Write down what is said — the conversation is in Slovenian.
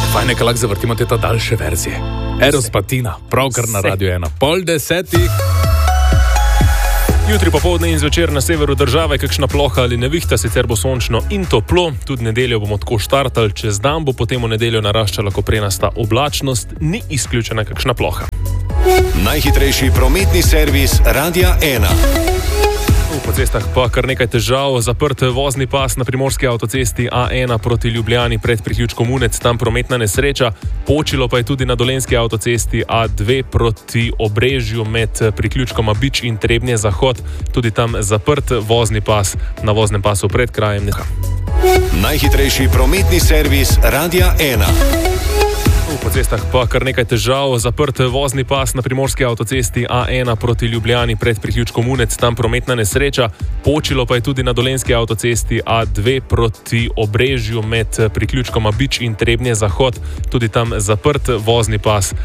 Fajn, nekaj lahko zavrtimo te daljše verzije. Eros Patina, pravkar na Radio 1, 9:30. Jutri popoldne in zvečer na severu države kakšna ploha ali nevihta, sicer bo sončno in toplo. Tudi nedeljo bomo tako štartali, čez dan bo potem v nedeljo naraščala koprenasta oblačnost, ni izključena kakšna ploha. Najhitrejši prometni servis Radia 1. Po cestah pa kar nekaj težav. Zaprt vozni pas na primorski avtocesti A1 proti Ljubljani pred priključkom Unec, tam prometna nesreča. Počilo pa je tudi na dolenjski avtocesti A2 proti Obrežju med priključkoma Bič in Trebnje Zahod. Tudi tam zaprt vozni pas na voznem pasu pred krajem. Najhitrejši prometni servis Radia 1. Po cestah pa kar nekaj težav. Zaprt vozni pas na primorski avtocesti A1 proti Ljubljani pred priključkom Unec, tam prometna nesreča. Počilo pa je tudi na dolenjski avtocesti A2 proti Obrežju med priključkoma Bič in Trebnje Zahod. Tudi tam zaprt vozni pas